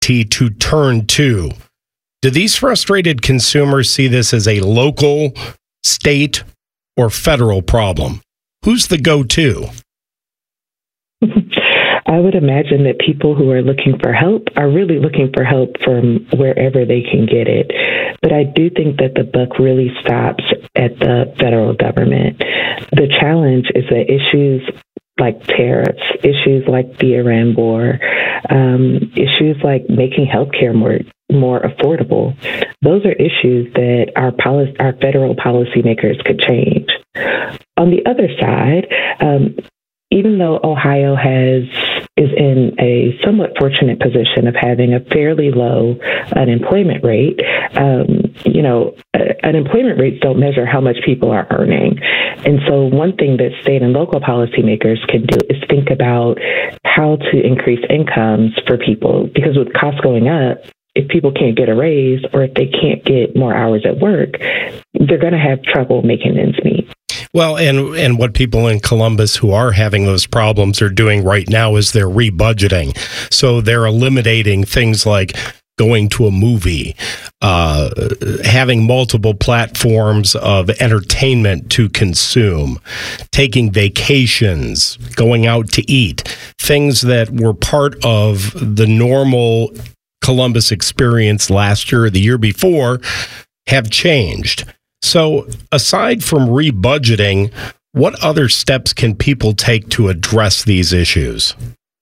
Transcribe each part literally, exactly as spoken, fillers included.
to turn to. Do these frustrated consumers see this as a local, state, or federal problem? Who's the go-to? I would imagine that people who are looking for help are really looking for help from wherever they can get it. But I do think that the buck really stops at the federal government. The challenge is that issues like tariffs, issues like the Iran war, um, issues like making healthcare more more affordable, those are issues that our policy, our federal policymakers could change. On the other side, um, even though Ohio has is in a somewhat fortunate position of having a fairly low unemployment rate, um, you know, uh, unemployment rates don't measure how much people are earning. And so one thing that state and local policymakers can do is think about how to increase incomes for people, because with costs going up, if people can't get a raise or if they can't get more hours at work, they're going to have trouble making ends meet. Well, and and what people in Columbus who are having those problems are doing right now is they're rebudgeting. So they're eliminating things like going to a movie, uh, having multiple platforms of entertainment to consume, taking vacations, going out to eat, things that were part of the normal Columbus experience last year or the year before have changed. So aside from rebudgeting, what other steps can people take to address these issues?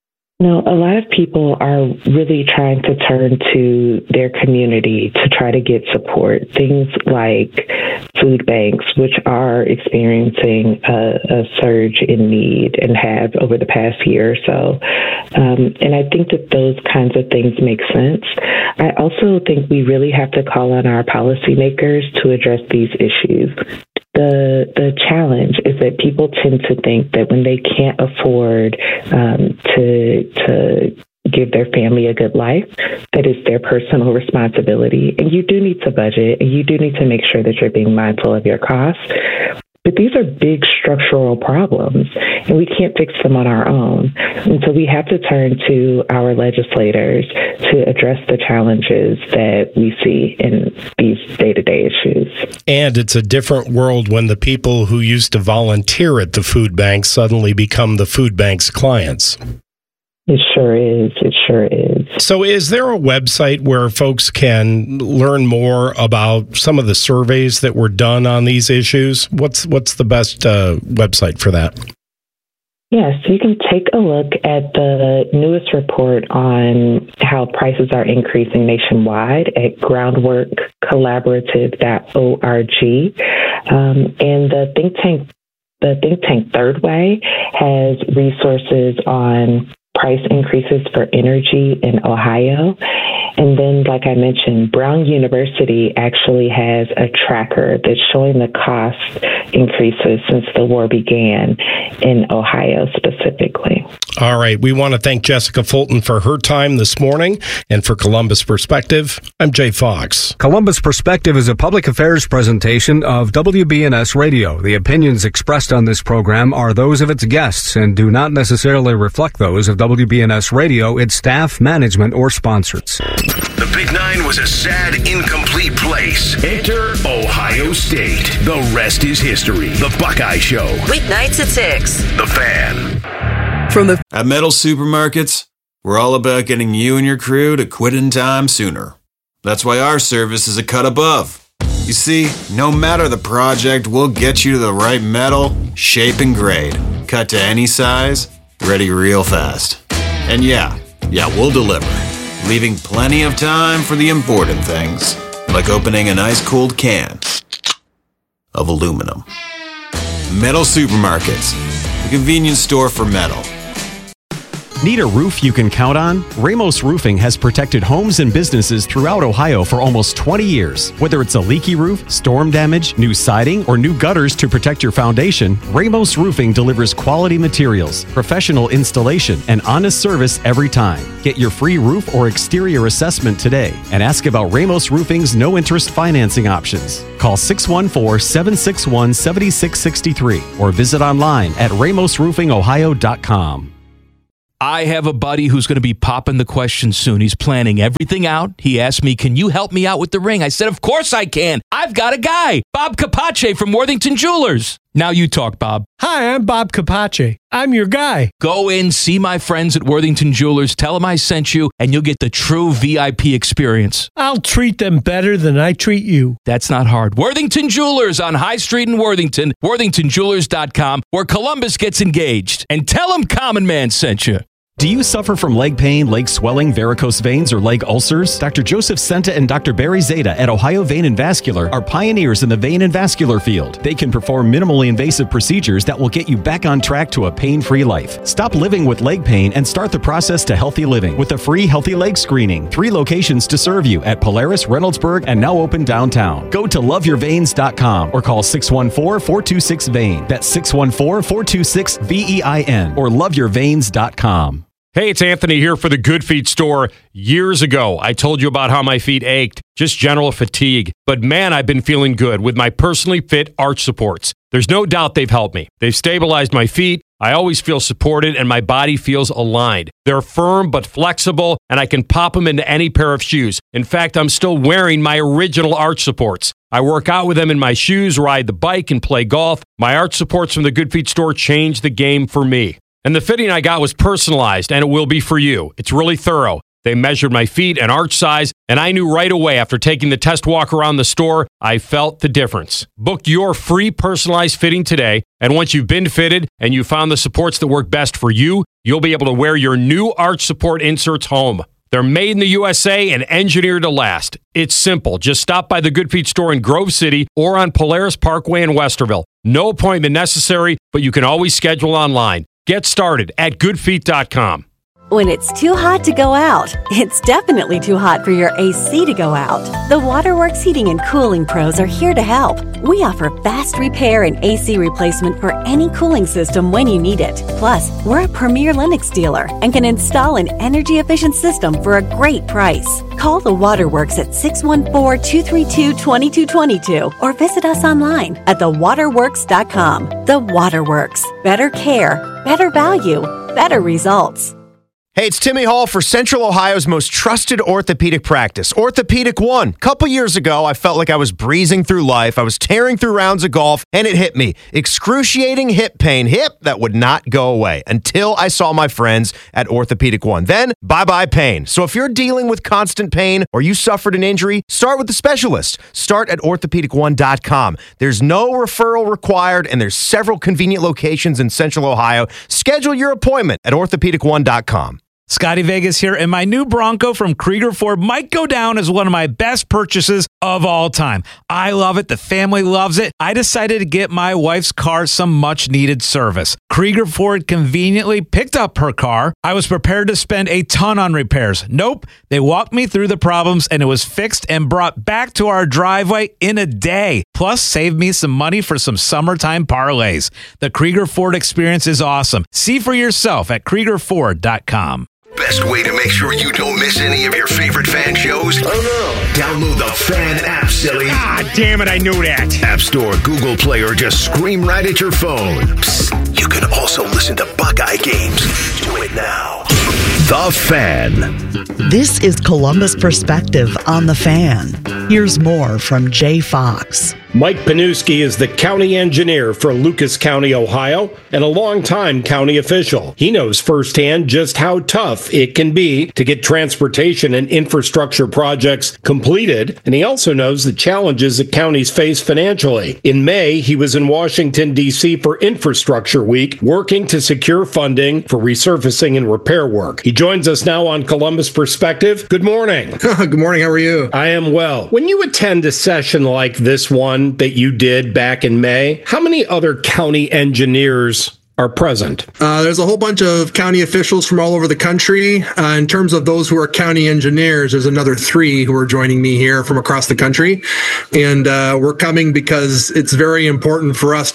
No, a lot of people are really trying to turn to their community to try to get support. Things like food banks, which are experiencing a, a surge in need and have over the past year or so. Um, and I think that those kinds of things make sense. I also think we really have to call on our policymakers to address these issues. The the challenge is that people tend to think that when they can't afford um, to to give their family a good life, that is their personal responsibility. And you do need to budget, and you do need to make sure that you're being mindful of your costs. But these are big structural problems, and we can't fix them on our own. And so we have to turn to our legislators to address the challenges that we see in these day-to-day issues. And it's a different world when the people who used to volunteer at the food bank suddenly become the food bank's clients. It sure is. It sure is. So is there a website where folks can learn more about some of the surveys that were done on these issues? What's what's the best uh, website for that? Yes, you can take a look at the newest report on how prices are increasing nationwide at groundwork collaborative dot org. Um, and the think tank, the think tank Third Way has resources on price increases for energy in Ohio. And then, like I mentioned, Brown University actually has a tracker that's showing the cost increases since the war began in Ohio specifically. All right. We want to thank Jessica Fulton for her time this morning. And for Columbus Perspective, I'm Jay Fox. Columbus Perspective is a public affairs presentation of W B N S Radio. The opinions expressed on this program are those of its guests and do not necessarily reflect those of W B N S Radio, its staff, management, or sponsors. The Big Nine was a sad, incomplete place. Enter Ohio State. The rest is history. The Buckeye Show. Weeknights at six. The Fan. From the At Metal Supermarkets, we're all about getting you and your crew to quit in time sooner. That's why our service is a cut above. You see, no matter the project, we'll get you to the right metal, shape, and grade. Cut to any size, ready real fast. And yeah, yeah, we'll deliver. Leaving plenty of time for the important things, like opening an ice-cold can of aluminum. Metal Supermarkets, the convenience store for metal. Need a roof you can count on? Ramos Roofing has protected homes and businesses throughout Ohio for almost twenty years. Whether it's a leaky roof, storm damage, new siding, or new gutters to protect your foundation, Ramos Roofing delivers quality materials, professional installation, and honest service every time. Get your free roof or exterior assessment today and ask about Ramos Roofing's no-interest financing options. Call six one four, seven six one, seven six six three or visit online at ramos roofing ohio dot com. I have a buddy who's going to be popping the question soon. He's planning everything out. He asked me, can you help me out with the ring? I said, of course I can. I've got a guy, Bob Capace from Worthington Jewelers. Now you talk, Bob. Hi, I'm Bob Capace. I'm your guy. Go in, see my friends at Worthington Jewelers, tell them I sent you, and you'll get the true V I P experience. I'll treat them better than I treat you. That's not hard. Worthington Jewelers on High Street in Worthington, worthington jewelers dot com, where Columbus gets engaged. And tell them Common Man sent you. Do you suffer from leg pain, leg swelling, varicose veins, or leg ulcers? Doctor Joseph Senta and Doctor Barry Zeta at Ohio Vein and Vascular are pioneers in the vein and vascular field. They can perform minimally invasive procedures that will get you back on track to a pain-free life. Stop living with leg pain and start the process to healthy living with a free healthy leg screening. Three locations to serve you at Polaris, Reynoldsburg, and now open downtown. Go to love your veins dot com or call six one four, four two six, V E I N. That's six one four, four two six, V E I N or love your veins dot com. Hey, it's Anthony here for the Good Feet store. Years ago, I told you about how my feet ached, just general fatigue. But man, I've been feeling good with my personally fit arch supports. There's no doubt they've helped me. They've stabilized my feet. I always feel supported and my body feels aligned. They're firm but flexible, and I can pop them into any pair of shoes. In fact, I'm still wearing my original arch supports. I work out with them in my shoes, ride the bike, and play golf. My arch supports from the Good Feet store changed the game for me. And the fitting I got was personalized, and it will be for you. It's really thorough. They measured my feet and arch size, and I knew right away after taking the test walk around the store, I felt the difference. Book your free personalized fitting today, and once you've been fitted and you found the supports that work best for you, you'll be able to wear your new arch support inserts home. They're made in the U S A and engineered to last. It's simple. Just stop by the Good Feet store in Grove City or on Polaris Parkway in Westerville. No appointment necessary, but you can always schedule online. Get started at good feet dot com. When it's too hot to go out, it's definitely too hot for your A C to go out. The Waterworks Heating and Cooling Pros are here to help. We offer fast repair and A C replacement for any cooling system when you need it. Plus, we're a premier Lennox dealer and can install an energy-efficient system for a great price. Call the Waterworks at six one four, two three two, two two two two or visit us online at the waterworks dot com. The Waterworks. Better care, better value, better results. Hey, it's Timmy Hall for Central Ohio's most trusted orthopedic practice, Orthopedic One. A couple years ago, I felt like I was breezing through life. I was tearing through rounds of golf, and it hit me. Excruciating hip pain. Hip that would not go away until I saw my friends at Orthopedic One. Then, bye-bye pain. So if you're dealing with constant pain or you suffered an injury, start with the specialist. Start at orthopedic one dot com. There's no referral required, and there's several convenient locations in Central Ohio. Schedule your appointment at orthopedic one dot com. Scotty Vegas here, and my new Bronco from Krieger Ford might go down as one of my best purchases of all time. I love it. The family loves it. I decided to get my wife's car some much-needed service. Krieger Ford conveniently picked up her car. I was prepared to spend a ton on repairs. Nope. They walked me through the problems, and it was fixed and brought back to our driveway in a day. Plus, saved me some money for some summertime parlays. The Krieger Ford experience is awesome. See for yourself at krieger ford dot com. Best way to make sure you don't miss any of your favorite fan shows? Oh no. Download the Fan app, silly. Ah, damn it, I knew that. App Store, Google Play, or just scream right at your phone. Psst, you can also listen to Buckeye games. Do it now. The Fan. This is Columbus Perspective on The Fan. Here's more from Jay Fox. Mike Panuski is the county engineer for Lucas County, Ohio, and a longtime county official. He knows firsthand just how tough it can be to get transportation and infrastructure projects completed, and he also knows the challenges that counties face financially. In May, he was in Washington, D C for Infrastructure Week, working to secure funding for resurfacing and repair work. He joins us now on Columbus Perspective. Good morning. Good morning. How are you? I am well. When you attend a session like this one that you did back in May, how many other county engineers are present? Uh, there's a whole bunch of county officials from all over the country. Uh, in terms of those who are county engineers, there's another three who are joining me here from across the country. And uh, we're coming because it's very important for us to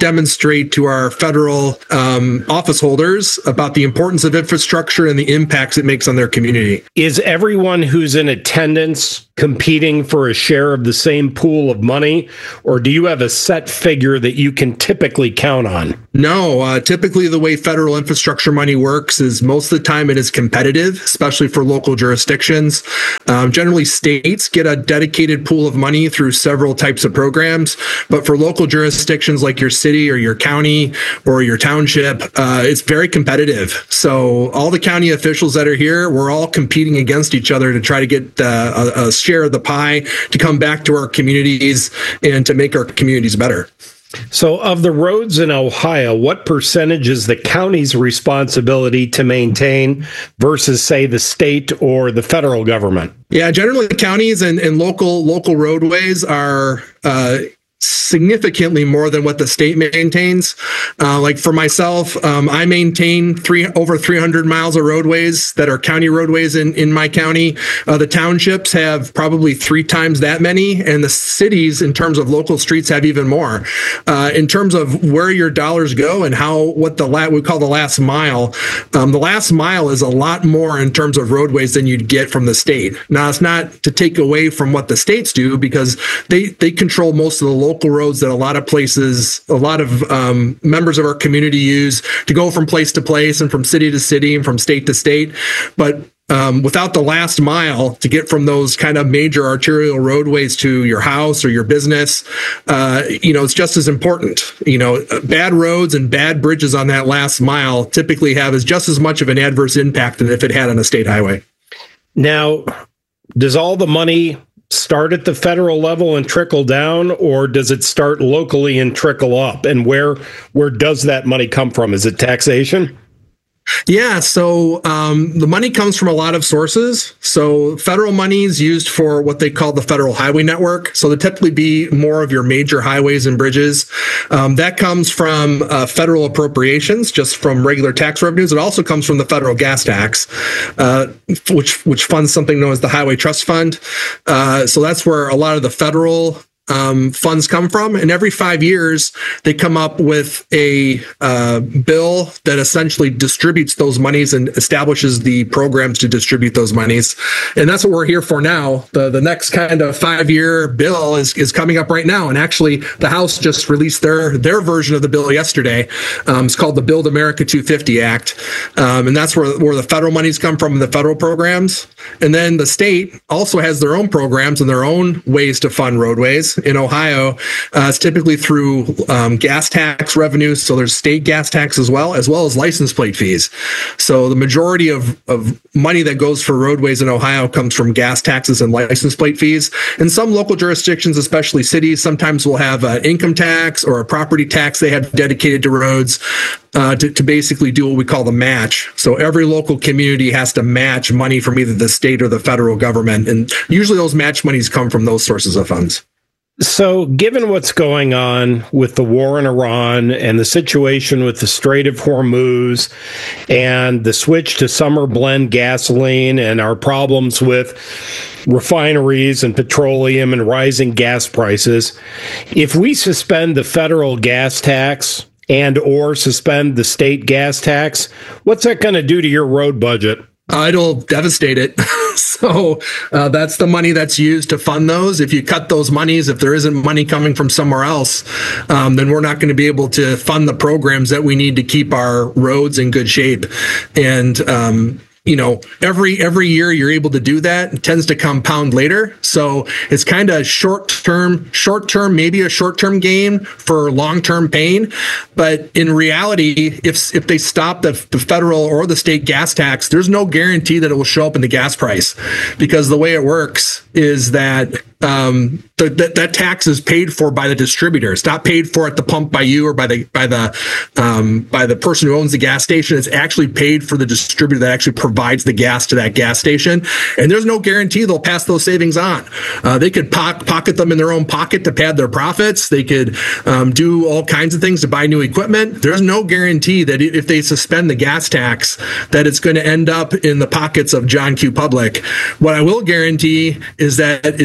demonstrate to our federal um, office holders about the importance of infrastructure and the impacts it makes on their community. Is everyone who's in attendance competing for a share of the same pool of money, or do you have a set figure that you can typically count on? No, uh, typically the way federal infrastructure money works is most of the time it is competitive, especially for local jurisdictions. Um, generally, states get a dedicated pool of money through several types of programs, but for local jurisdictions like your city or your county or your township, uh, it's very competitive. So all the county officials that are here, we're all competing against each other to try to get uh, a, a share of the pie to come back to our communities and to make our communities better. So of the roads in Ohio, what percentage is the county's responsibility to maintain versus, say, the state or the federal government? Yeah, generally counties and, and local local roadways are uh, significantly more than what the state maintains. Uh, like for myself, um, I maintain three over three hundred miles of roadways that are county roadways in, in my county. Uh, the townships have probably three times that many, and the cities, in terms of local streets, have even more. Uh, in terms of where your dollars go and how what the la- we call the last mile, um, the last mile is a lot more in terms of roadways than you'd get from the state. Now, it's not to take away from what the states do, because they they control most of the local local roads that a lot of places, a lot of um, members of our community use to go from place to place and from city to city and from state to state. But um, without the last mile to get from those kind of major arterial roadways to your house or your business, uh, you know, it's just as important. You know, bad roads and bad bridges on that last mile typically have as just as much of an adverse impact than if it had on a state highway. Now, does all the money start at the federal level and trickle down, or does it start locally and trickle up? And where where does that money come from? Is it taxation? Yeah, so um, the money comes from a lot of sources. So federal money is used for what they call the Federal Highway Network. So they typically be more of your major highways and bridges. Um, that comes from uh, federal appropriations, just from regular tax revenues. It also comes from the federal gas tax, uh, which which funds something known as the Highway Trust Fund. Uh, so that's where a lot of the federal Um, funds come from. And every five years, they come up with a uh, bill that essentially distributes those monies and establishes the programs to distribute those monies. And that's what we're here for now. The the next kind of five-year bill is, is coming up right now. And actually, the House just released their, their version of the bill yesterday. Um, it's called the Build America two fifty Act. Um, and that's where, where the federal monies come from, the federal programs. And then the state also has their own programs and their own ways to fund roadways. In Ohio, uh, it's typically through um, gas tax revenues. So there's state gas tax as well, as well as license plate fees. So the majority of, of money that goes for roadways in Ohio comes from gas taxes and license plate fees. And some local jurisdictions, especially cities, sometimes will have an income tax or a property tax they have dedicated to roads uh, to, to basically do what we call the match. So every local community has to match money from either the state or the federal government. And usually those match monies come from those sources of funds. So given what's going on with the war in Iran and the situation with the Strait of Hormuz and the switch to summer blend gasoline and our problems with refineries and petroleum and rising gas prices, if we suspend the federal gas tax and or suspend the state gas tax, what's that going to do to your road budget? Uh, it'll devastate it. So uh, that's the money that's used to fund those. If you cut those monies, if there isn't money coming from somewhere else, um, then we're not going to be able to fund the programs that we need to keep our roads in good shape. And um, you know, every every year you're able to do that. It tends to compound later. So it's kind of short term, short term, maybe a short term gain for long term pain. But in reality, if if they stop the, the federal or the state gas tax, there's no guarantee that it will show up in the gas price, because the way it works is that um, the, that that tax is paid for by the distributor. It's not paid for at the pump by you or by the by the um, by the person who owns the gas station. It's actually paid for the distributor that actually provides the gas to that gas station. And there's no guarantee they'll pass those savings on. Uh, they could po- pocket them in their own pocket to pad their profits. They could um, do all kinds of things to buy new equipment. There's no guarantee that if they suspend the gas tax, that it's going to end up in the pockets of John Q. Public. What I will guarantee is that it won't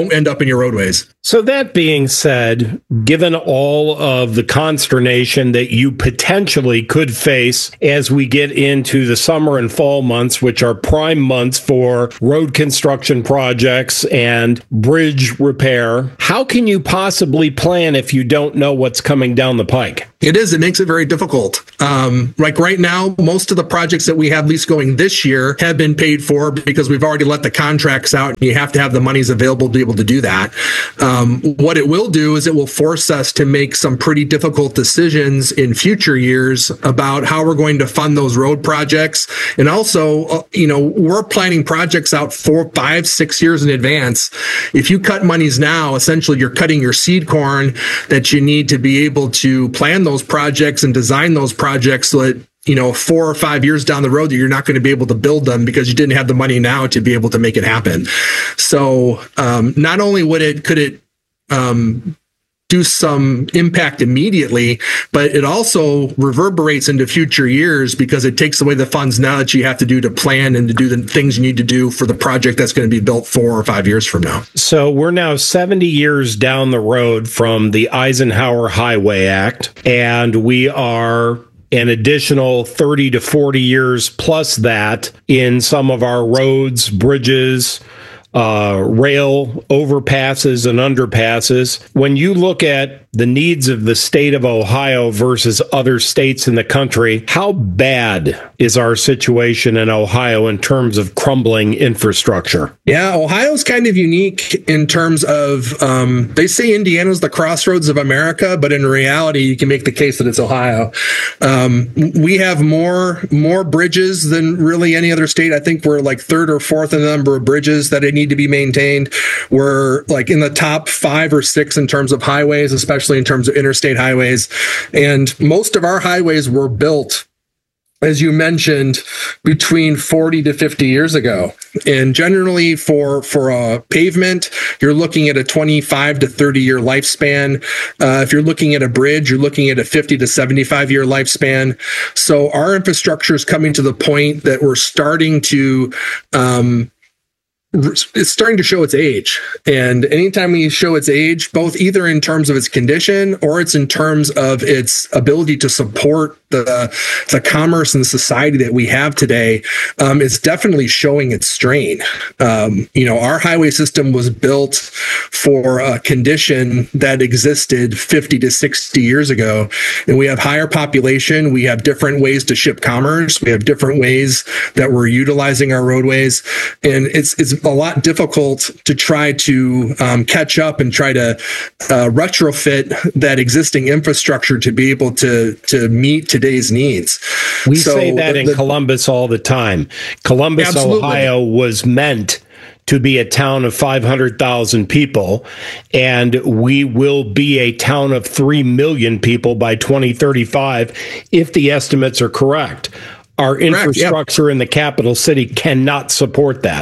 won't end up in your roadways. So that being said, given all of the consternation that you potentially could face as we get into the summer and fall months, which are prime months for road construction projects and bridge repair, how can you possibly plan if you don't know what's coming down the pike? It is. It makes it very difficult. Um, like right now, most of the projects that we have lease going this year have been paid for because we've already let the contracts out. You have to have the monies available to be able to do that. Um, what it will do is it will force us to make some pretty difficult decisions in future years about how we're going to fund those road projects. And also, uh, you know, we're planning projects out four, five, six years in advance. If you cut monies now, essentially you're cutting your seed corn that you need to be able to plan those projects and design those projects so that, you know, four or five years down the road that you're not going to be able to build them because you didn't have the money now to be able to make it happen. So um, not only would it, could it um, do some impact immediately, but it also reverberates into future years because it takes away the funds now that you have to do to plan and to do the things you need to do for the project that's going to be built four or five years from now. So we're now seventy years down the road from the Eisenhower Highway Act, and we are an additional thirty to forty years plus that in some of our roads, bridges, uh, rail overpasses and underpasses. When you look at the needs of the state of Ohio versus other states in the country, how bad is our situation in Ohio in terms of crumbling infrastructure? Yeah, Ohio's kind of unique in terms of, um, they say Indiana's the crossroads of America, but in reality, you can make the case that it's Ohio. Um, we have more, more bridges than really any other state. I think we're like third or fourth in the number of bridges that need to be maintained. We're like in the top five or six in terms of highways, especially in terms of interstate highways. And most of our highways were built, as you mentioned, between forty to fifty years ago. And generally for, for a pavement, you're looking at a twenty-five to thirty year lifespan. Uh, if you're looking at a bridge, you're looking at a fifty to seventy-five year lifespan. So our infrastructure is coming to the point that we're starting to, um, it's starting to show its age. And anytime we show its age, both either in terms of its condition or it's in terms of its ability to support the the commerce and the society that we have today, um, it's definitely showing its strain. Um, you know, our highway system was built for a condition that existed fifty to sixty years ago. And we have higher population. We have different ways to ship commerce. We have different ways that we're utilizing our roadways. And it's, it's a lot difficult to try to um, catch up and try to uh, retrofit that existing infrastructure to be able to to meet today's needs. We so say that the, in the, Columbus all the time. Columbus, absolutely. Ohio was meant to be a town of five hundred thousand people, and we will be a town of three million people by twenty thirty-five if the estimates are correct. Our correct, infrastructure yeah. in the capital city cannot support that.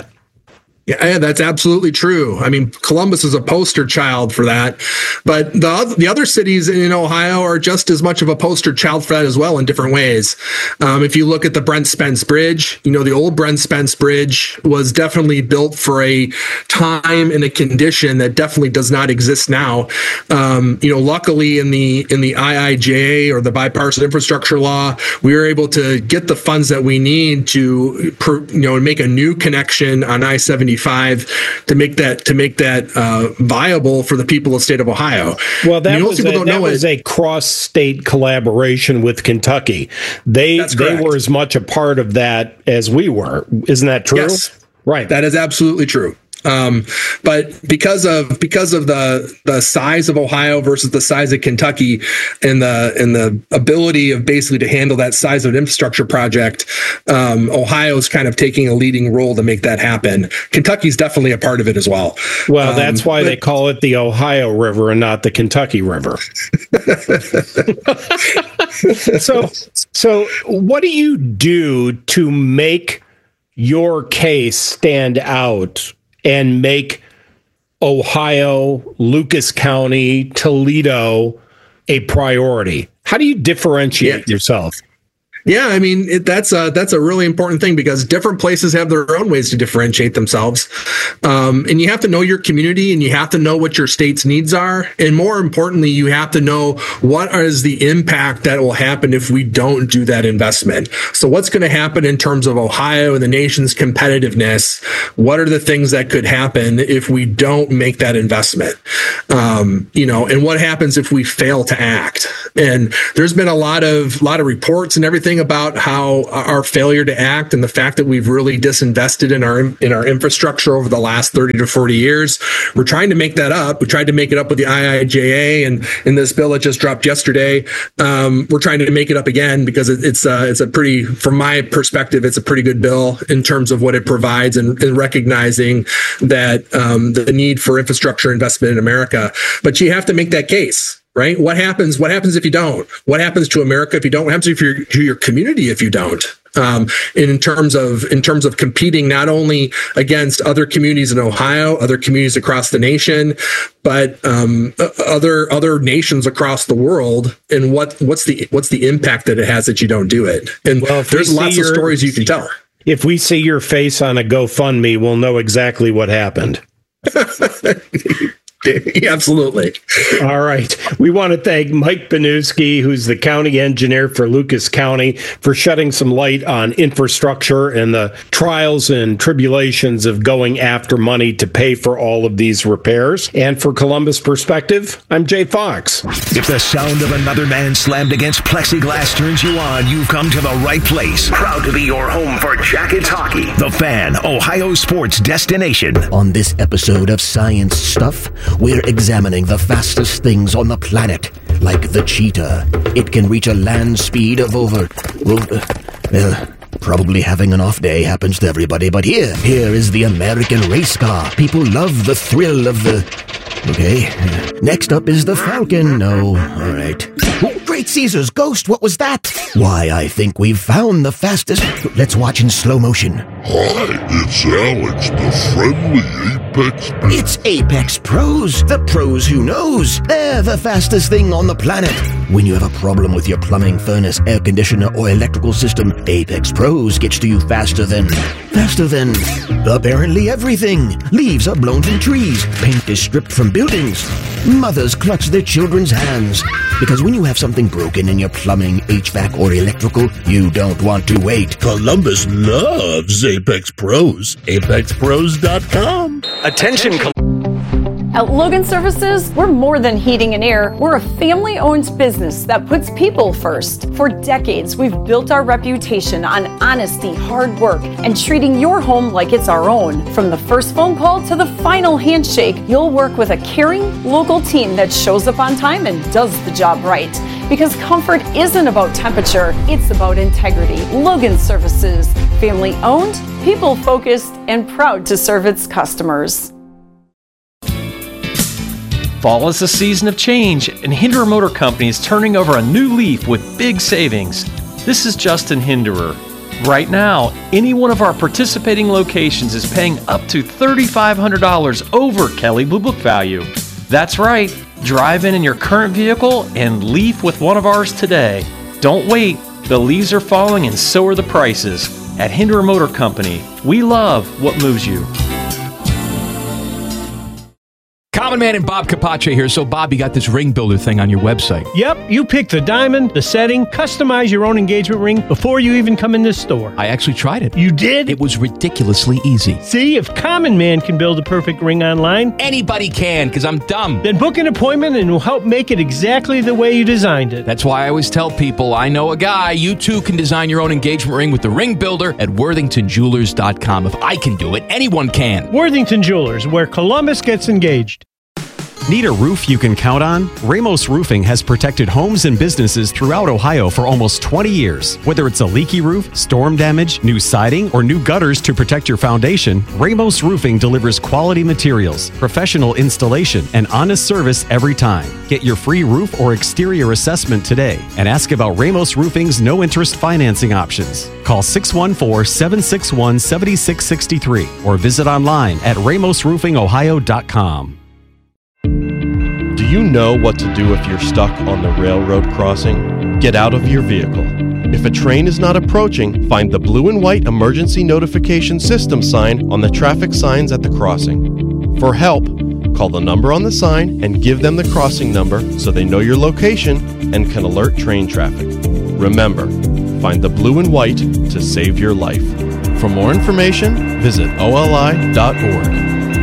Yeah, that's absolutely true. I mean, Columbus is a poster child for that, but the other, the other cities in Ohio are just as much of a poster child for that as well in different ways. Um, if you look at the Brent Spence Bridge, you know, the old Brent Spence Bridge was definitely built for a time and a condition that definitely does not exist now. Um, you know, luckily in the in the I I J A or the Bipartisan Infrastructure Law, we were able to get the funds that we need to, per, you know, make a new connection on I seventy-five to make that to make that uh, viable for the people of the state of Ohio. Well, that I mean, was, a, that was a cross-state collaboration with Kentucky. They they were as much a part of that as we were. Isn't that true? Yes, right. That is absolutely true. Um, but because of because of the the size of Ohio versus the size of Kentucky, and the and the ability of basically to handle that size of an infrastructure project, um, Ohio's kind of taking a leading role to make that happen. Kentucky's definitely a part of it as well. Well, that's um, why but, they call it the Ohio River and not the Kentucky River. so, so what do you do to make your case stand out and make Ohio, Lucas County, Toledo a priority? How do you differentiate yeah. yourself? Yeah, I mean it, that's a that's a really important thing because different places have their own ways to differentiate themselves, um, and you have to know your community and you have to know what your state's needs are, and more importantly, you have to know what is the impact that will happen if we don't do that investment. So, what's going to happen in terms of Ohio and the nation's competitiveness? What are the things that could happen if we don't make that investment? Um, you know, and what happens if we fail to act? And there's been a lot of lot of reports and everything about how our failure to act and the fact that we've really disinvested in our in our infrastructure over the last thirty to forty years. We're trying to make that up. We tried to make it up with the I I J A and in this bill that just dropped yesterday. Um, we're trying to make it up again because it, it's uh, it's a pretty, from my perspective, it's a pretty good bill in terms of what it provides and, and recognizing that um, the need for infrastructure investment in America. But you have to make that case. Right? What happens? What happens if you don't? What happens to America if you don't? What happens if you're, to your community if you don't? Um, in terms of in terms of competing not only against other communities in Ohio, other communities across the nation, but um, other other nations across the world. And what what's the what's the impact that it has that you don't do it? And well, there's lots of your, stories you can tell. If we see your face on a GoFundMe, we'll know exactly what happened. Absolutely. All right. We want to thank Mike Banuski, who's the county engineer for Lucas County, for shedding some light on infrastructure and the trials and tribulations of going after money to pay for all of these repairs. And for Columbus Perspective, I'm Jay Fox. If the sound of another man slammed against plexiglass turns you on, you've come to the right place. Proud to be your home for Jackets Hockey. The Fan, Ohio sports destination. On this episode of Science Stuff, we're examining the fastest things on the planet, like the cheetah. It can reach a land speed of over, well, uh, well, probably having an off day happens to everybody, but here, here is the American race car. People love the thrill of the... Okay. Next up is the Falcon. No, all right. Oh, Great Caesar's ghost, what was that? Why, I think we've found the fastest... Let's watch in slow motion. Hi, it's Alex, the friendly Apex Pro. It's Apex Pros, the pros who knows. They're the fastest thing on the planet. When you have a problem with your plumbing, furnace, air conditioner, or electrical system, Apex Pros gets to you faster than... Faster than... apparently everything. Leaves are blown from trees. Paint is stripped from buildings. Mothers clutch their children's hands. Because when you have something broken in your plumbing, H V A C, or electrical, you don't want to wait. Columbus loves Apex Pros. Apex Pros dot com. Attention, At Logan Services, we're more than heating and air. We're a family-owned business that puts people first. For decades, we've built our reputation on honesty, hard work, and treating your home like it's our own. From the first phone call to the final handshake, you'll work with a caring, local team that shows up on time and does the job right. Because comfort isn't about temperature, it's about integrity. Logan Services, family-owned, people-focused, and proud to serve its customers. Fall is a season of change, and Hinderer Motor Company is turning over a new leaf with big savings. This is Justin Hinderer. Right now, any one of our participating locations is paying up to three thousand five hundred dollars over Kelley Blue Book value. That's right. Drive in in your current vehicle and leaf with one of ours today. Don't wait. The leaves are falling and so are the prices. At Hinderer Motor Company, we love what moves you. Common Man and Bob Capace here. So, Bob, you got this ring builder thing on your website. Yep, you pick the diamond, the setting, customize your own engagement ring before you even come in this store. I actually tried it. You did? It was ridiculously easy. See, if Common Man can build a perfect ring online, anybody can, because I'm dumb. Then book an appointment and we'll help make it exactly the way you designed it. That's why I always tell people, I know a guy. You too can design your own engagement ring with the ring builder at worthington jewelers dot com. If I can do it, anyone can. Worthington Jewelers, where Columbus gets engaged. Need a roof you can count on? Ramos Roofing has protected homes and businesses throughout Ohio for almost twenty years. Whether it's a leaky roof, storm damage, new siding, or new gutters to protect your foundation, Ramos Roofing delivers quality materials, professional installation, and honest service every time. Get your free roof or exterior assessment today and ask about Ramos Roofing's no-interest financing options. Call six one four, seven six one, seven six six three or visit online at ramos roofing ohio dot com. Do you know what to do if you're stuck on the railroad crossing? Get out of your vehicle. If a train is not approaching, find the blue and white emergency notification system sign on the traffic signs at the crossing. For help, call the number on the sign and give them the crossing number so they know your location and can alert train traffic. Remember, find the blue and white to save your life. For more information, visit O L I dot org.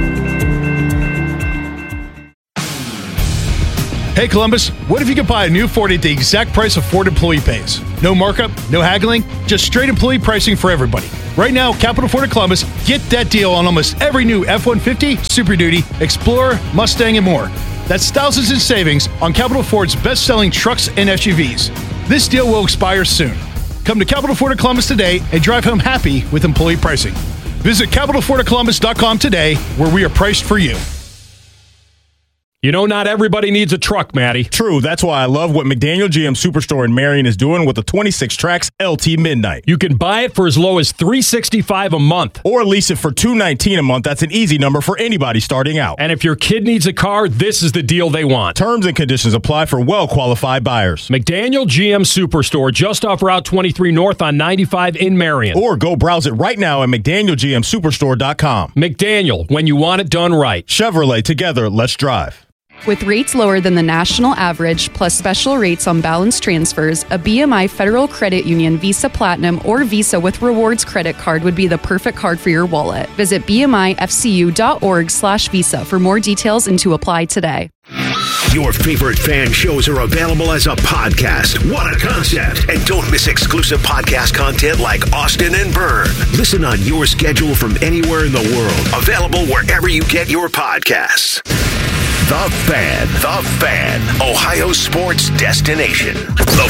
Hey Columbus, what if you could buy a new Ford at the exact price of Ford employee pays? No markup, no haggling, just straight employee pricing for everybody. Right now, Capital Ford of Columbus, get that deal on almost every new F one fifty, Super Duty, Explorer, Mustang, and more. That's thousands in savings on Capital Ford's best-selling trucks and S U Vs. This deal will expire soon. Come to Capital Ford of Columbus today and drive home happy with employee pricing. Visit capital ford of columbus dot com today, where we are priced for you. You know, not everybody needs a truck, Matty. True. That's why I love what McDaniel G M Superstore in Marion is doing with the twenty-six tracks L T Midnight. You can buy it for as low as three hundred sixty-five dollars a month. Or lease it for two hundred nineteen dollars a month. That's an easy number for anybody starting out. And if your kid needs a car, this is the deal they want. Terms and conditions apply for well-qualified buyers. McDaniel G M Superstore, just off Route twenty-three North on ninety-five in Marion. Or go browse it right now at mcdaniel g m superstore dot com. McDaniel, when you want it done right. Chevrolet, together, let's drive. With rates lower than the national average, plus special rates on balance transfers, a B M I Federal Credit Union Visa Platinum or Visa with Rewards credit card would be the perfect card for your wallet. Visit b m i f c u dot org slash visa for more details and to apply today. Your favorite fan shows are available as a podcast. What a concept. And don't miss exclusive podcast content like Austin and Byrne. Listen on your schedule from anywhere in the world. Available wherever you get your podcasts. The Fan. The Fan. Ohio sports destination. The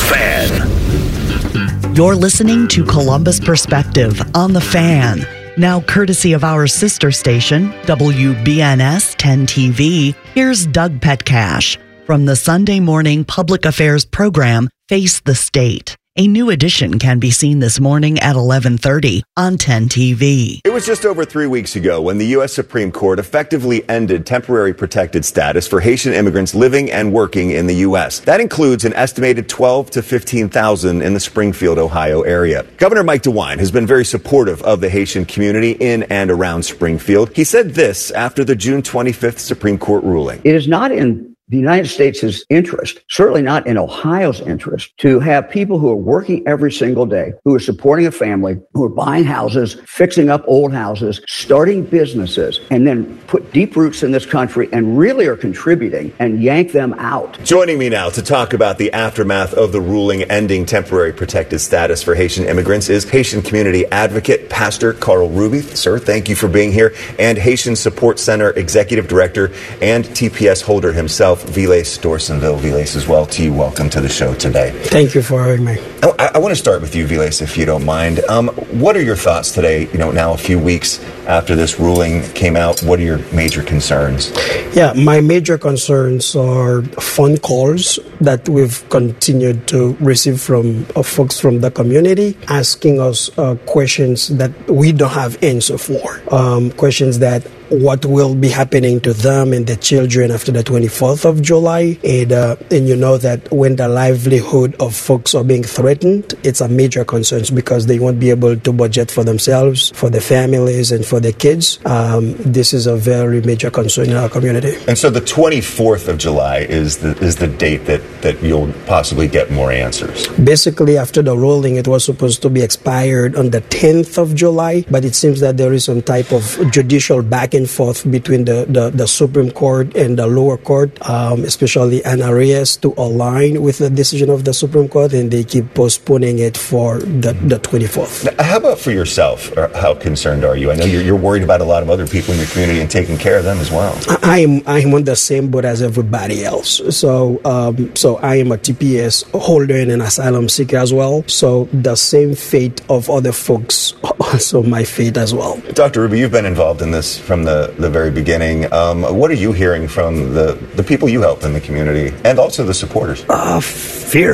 Fan. You're listening to Columbus Perspective on The Fan. Now courtesy of our sister station, W B N S ten T V, here's Doug Petcash from the Sunday morning public affairs program, Face the State. A new edition can be seen this morning at eleven thirty on ten T V. It was just over three weeks ago when the U S Supreme Court effectively ended temporary protected status for Haitian immigrants living and working in the U S. That includes an estimated twelve to fifteen thousand in the Springfield, Ohio area. Governor Mike DeWine has been very supportive of the Haitian community in and around Springfield. He said this after the June twenty-fifth Supreme Court ruling. It is not in the United States' interest, certainly not in Ohio's interest, to have people who are working every single day, who are supporting a family, who are buying houses, fixing up old houses, starting businesses, and then put deep roots in this country and really are contributing and yank them out. Joining me now to talk about the aftermath of the ruling ending temporary protected status for Haitian immigrants is Haitian community advocate, Pastor Carl Ruby. Sir, thank you for being here. And Haitian Support Center Executive Director and T P S holder himself, Vilas Dorsonville. Vilas, as well to you. Welcome to the show today. Thank you for having me. I, I want to start with you, Vilas, if you don't mind. Um, what are your thoughts today, you know, now a few weeks after this ruling came out? What are your major concerns? Yeah, my major concerns are phone calls that we've continued to receive from uh, folks from the community asking us uh, questions that we don't have answer for. Um, questions that what will be happening to them and the children after the twenty-fourth of July. And, uh, and you know that when the livelihood of folks are being threatened, it's a major concern because they won't be able to budget for themselves, for their families, and for their kids. Um, this is a very major concern in our community. And so the twenty-fourth of July is the is the date that, that you'll possibly get more answers. Basically, after the ruling, it was supposed to be expired on the tenth of July, but it seems that there is some type of judicial back and forth between the, the, the Supreme Court and the lower court, um, especially N R A S, to align with the decision of the Supreme Court, and they keep postponing it for the, the twenty-fourth. Now, how about for yourself? Or how concerned are you? I know you're, you're worried about a lot of other people in your community and taking care of them as well. I am I'm on the same boat as everybody else. So um, so I am a T P S holder and an asylum seeker as well. So the same fate of other folks, also my fate as well. Doctor Ruby, you've been involved in this from the, the very beginning. Um, what are you hearing from the, the people you help in the community and also the supporters? Uh, fear.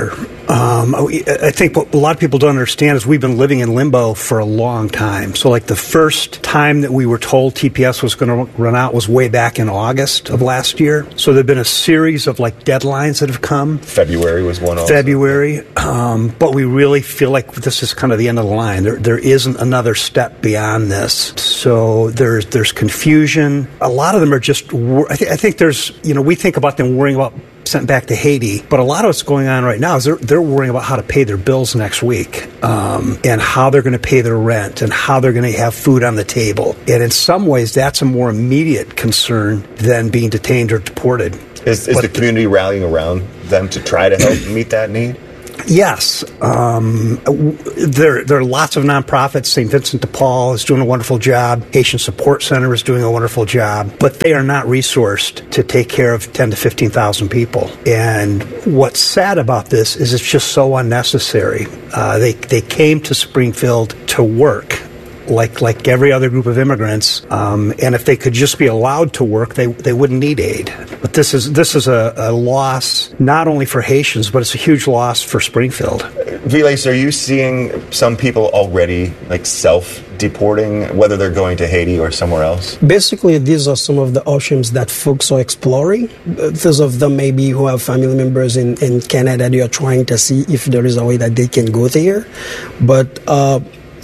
Um, I think what a lot of people don't understand is we've been living in limbo for a long time. So like the first time that we were told T P S was going to run out was way back in August of last year. So there have been a series of like deadlines that have come. February was one also. February. Um, but we really feel like this is kind of the end of the line. There, there isn't another step beyond this. So there's, there's confusion. A lot of them are just, I, th- I think there's, you know, we think about them worrying about sent back to Haiti. But a lot of what's going on right now is they're, they're worrying about how to pay their bills next week um, and how they're going to pay their rent and how they're going to have food on the table. And in some ways, that's a more immediate concern than being detained or deported. Is, is the community rallying around them to try to help meet that need? Yes. Um, there, there are lots of nonprofits. Saint Vincent de Paul is doing a wonderful job. Haitian Support Center is doing a wonderful job. But they are not resourced to take care of ten to fifteen thousand people. And what's sad about this is it's just so unnecessary. Uh, they, they came to Springfield to work. Like like every other group of immigrants, um, and if they could just be allowed to work, they they wouldn't need aid. But this is this is a, a loss not only for Haitians, but it's a huge loss for Springfield. Vilas, are you seeing some people already like self-deporting, whether they're going to Haiti or somewhere else? Basically, these are some of the options that folks are exploring. Those of them maybe who have family members in, in Canada, they are trying to see if there is a way that they can go there. But uh,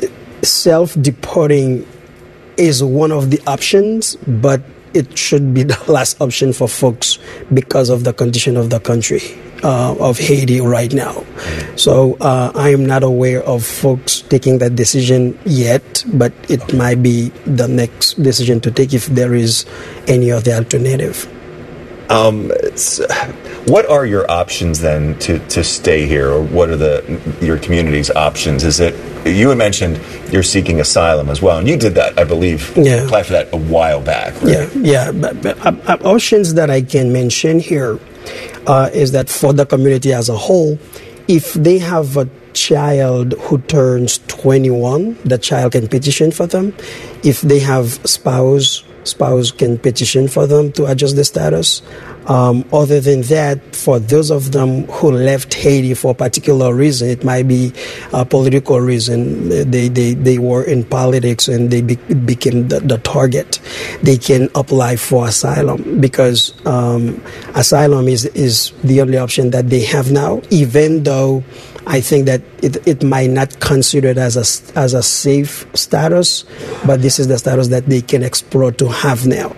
self-deporting is one of the options, but it should be the last option for folks because of the condition of the country, uh, of Haiti right now. So uh, I am not aware of folks taking that decision yet, but it might be the next decision to take if there is any other alternative. Um, what are your options then to, to stay here, or what are the your community's options? Is it, you had mentioned you're seeking asylum as well, and you did that, I believe, yeah. applied for that a while back, right? Yeah, yeah. But, but uh, options that I can mention here uh, is that for the community as a whole, if they have a child who turns twenty-one, the child can petition for them. If they have spouse, spouse can petition for them to adjust the status. Um, other than that, for those of them who left Haiti for a particular reason, it might be a political reason. They they, they were in politics and they be, became the, the target. They can apply for asylum because um, asylum is, is the only option that they have now, even though I think that it, it might not consider it as a, as a safe status, but this is the status that they can explore to have now.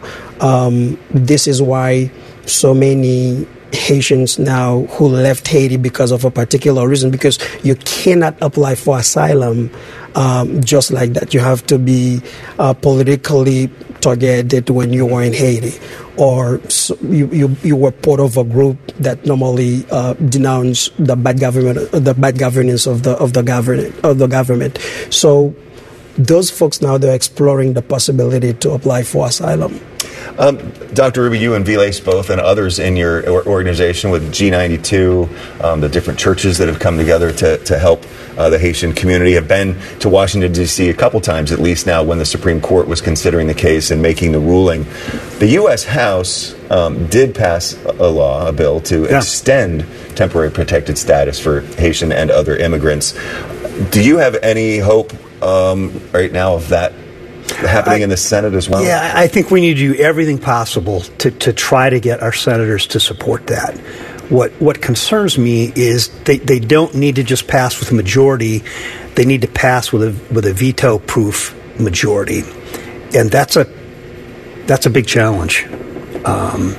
Um, this is why so many Haitians now who left Haiti because of a particular reason, because you cannot apply for asylum um, just like that. You have to be uh, politically targeted when you were in Haiti, or so you, you you were part of a group that normally uh, denounce the bad government, the bad governance of the of the government of the government. So those folks now, they're exploring the possibility to apply for asylum. Um, Doctor Ruby, you and Vilas both, and others in your organization with G ninety-two, um, the different churches that have come together to, to help uh, the Haitian community, have been to Washington, D C a couple times at least now when the Supreme Court was considering the case and making the ruling. The U S House um, did pass a law, a bill, to yeah. extend temporary protected status for Haitian and other immigrants. Do you have any hope um, right now of that happening I, in the Senate as well? Yeah, I think we need to do everything possible to, to try to get our senators to support that. What what concerns me is they, they don't need to just pass with a majority. They need to pass with a with a veto-proof majority, and that's a that's a big challenge. Um,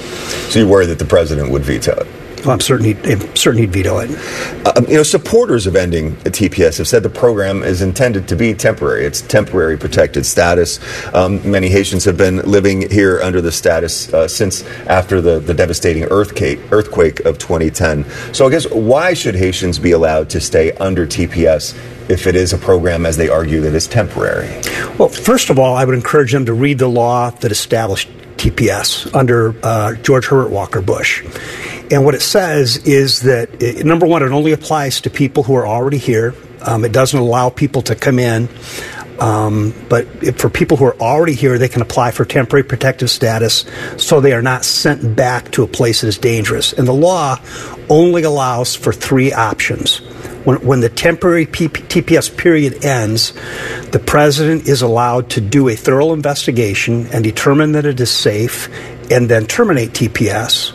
so you worry that the president would veto it? Well, I'm certain he'd, I'm certain he'd veto it. Uh, you know, supporters of ending T P S have said the program is intended to be temporary. It's temporary protected status. Um, many Haitians have been living here under the status uh, since after the, the devastating earthquake, earthquake of twenty ten. So I guess why should Haitians be allowed to stay under T P S if it is a program, as they argue, that is temporary? Well, first of all, I would encourage them to read the law that established T P S under uh, George Herbert Walker Bush. And what it says is that, it, number one, it only applies to people who are already here. Um, it doesn't allow people to come in Um, but if, for people who are already here, they can apply for temporary protective status so they are not sent back to a place that is dangerous. And the law only allows for three options. When, when the temporary P P, T P S period ends, the president is allowed to do a thorough investigation and determine that it is safe and then terminate T P S.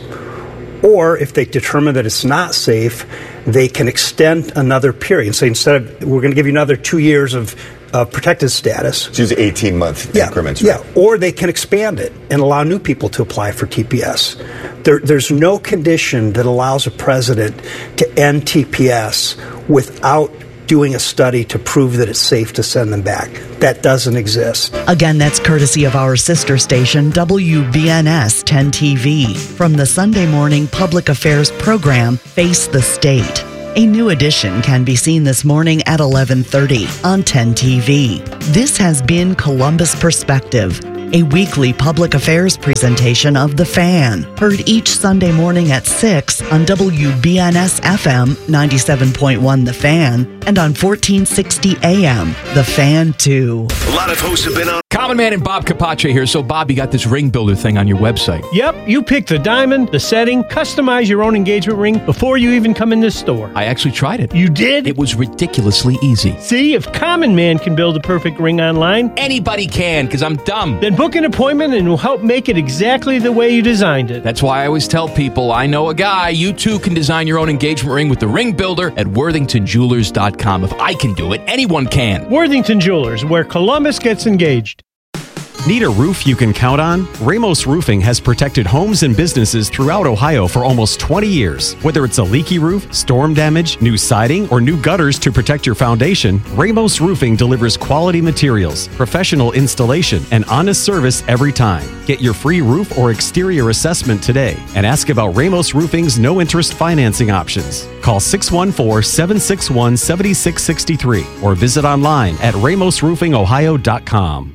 Or if they determine that it's not safe, they can extend another period. So instead of, we're going to give you another two years of uh, protected status. Choose eighteen-month yeah, increments. Right? Yeah, or they can expand it and allow new people to apply for T P S. There, there's no condition that allows a president to end T P S without doing a study to prove that it's safe to send them back. That doesn't exist. Again, that's courtesy of our sister station, W B N S ten T V, from the Sunday morning public affairs program, Face the State. A new edition can be seen this morning at eleven thirty on ten T V. This has been Columbus Perspective, a weekly public affairs presentation of The Fan, heard each Sunday morning at six on W B N S F M ninety-seven point one The Fan and on fourteen sixty A M The Fan two. A lot of hosts have been on. Common Man and Bob Capace here. So, Bob, you got this ring builder thing on your website. Yep, you pick the diamond, the setting, customize your own engagement ring before you even come in this store. I actually tried it. You did? It was ridiculously easy. See, if Common Man can build a perfect ring online, anybody can, because I'm dumb. Then book an appointment and we'll help make it exactly the way you designed it. That's why I always tell people, I know a guy. You too can design your own engagement ring with the ring builder at worthington jewelers dot com. If I can do it, anyone can. Worthington Jewelers, where Columbus gets engaged. Need a roof you can count on? Ramos Roofing has protected homes and businesses throughout Ohio for almost twenty years. Whether it's a leaky roof, storm damage, new siding, or new gutters to protect your foundation, Ramos Roofing delivers quality materials, professional installation, and honest service every time. Get your free roof or exterior assessment today and ask about Ramos Roofing's no-interest financing options. Call six one four, seven six one, seven six six three or visit online at ramos roofing ohio dot com.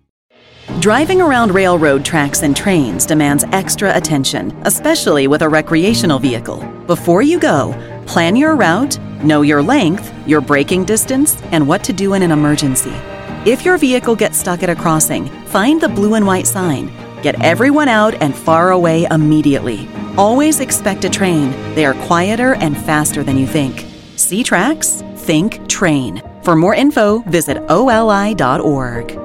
Driving around railroad tracks and trains demands extra attention, especially with a recreational vehicle. Before you go, plan your route, know your length, your braking distance, and what to do in an emergency. If your vehicle gets stuck at a crossing, find the blue and white sign. Get everyone out and far away immediately. Always expect a train. They are quieter and faster than you think. See tracks? Think train. For more info, visit O L I dot org.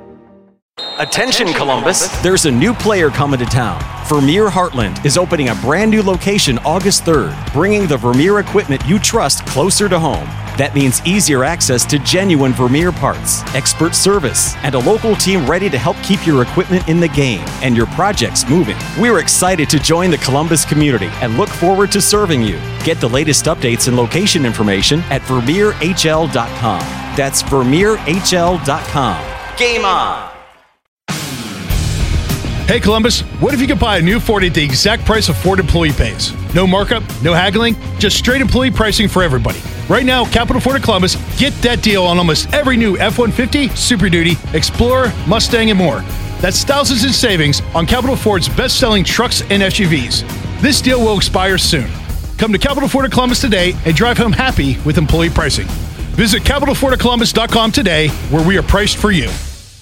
Attention Columbus, there's a new player coming to town. Vermeer Heartland is opening a brand new location August third, bringing the Vermeer equipment you trust closer to home. That means easier access to genuine Vermeer parts, expert service, and a local team ready to help keep your equipment in the game and your projects moving. We're excited to join the Columbus community and look forward to serving you. Get the latest updates and location information at vermeer h l dot com. That's vermeer h l dot com. Game on! Hey Columbus, what if you could buy a new Ford at the exact price a Ford employee pays? No markup, no haggling, just straight employee pricing for everybody. Right now, Capital Ford of Columbus, get that deal on almost every new F one fifty, Super Duty, Explorer, Mustang, and more. That's thousands in savings on Capital Ford's best-selling trucks and S U Vs. This deal will expire soon. Come to Capital Ford of Columbus today and drive home happy with employee pricing. Visit capital ford of columbus dot com today, where we are priced for you.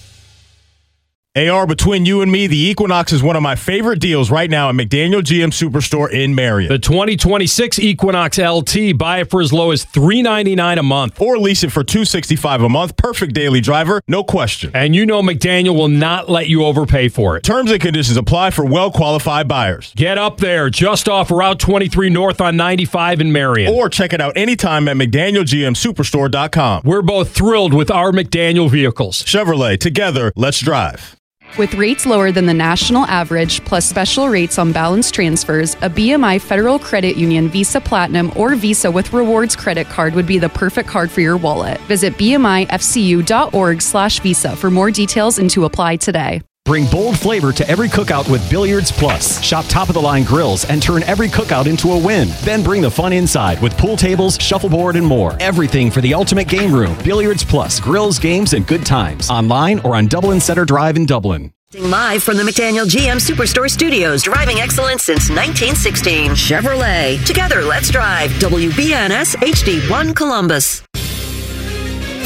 A R, between you and me, the Equinox is one of my favorite deals right now at McDaniel G M Superstore in Marion. The twenty twenty-six Equinox L T, buy it for as low as three ninety-nine a month. Or lease it for two sixty-five a month. Perfect daily driver, no question. And you know McDaniel will not let you overpay for it. Terms and conditions apply for well-qualified buyers. Get up there, just off Route twenty-three North on ninety-five in Marion. Or check it out anytime at mcdaniel g m superstore dot com. We're both thrilled with our McDaniel vehicles. Chevrolet, together, let's drive. With rates lower than the national average, plus special rates on balance transfers, a B M I Federal Credit Union Visa Platinum or Visa with Rewards credit card would be the perfect card for your wallet. Visit b m i f c u dot org slash visa for more details and to apply today. Bring bold flavor to every cookout with Billiards Plus. Shop top-of-the-line grills and turn every cookout into a win. Then bring the fun inside with pool tables, shuffleboard, and more. Everything for the ultimate game room. Billiards Plus. Grills, games, and good times. Online or on Dublin Center Drive in Dublin. Live from the McDaniel G M Superstore Studios, driving excellence since nineteen sixteen. Chevrolet. Together, let's drive. W B N S H D one Columbus.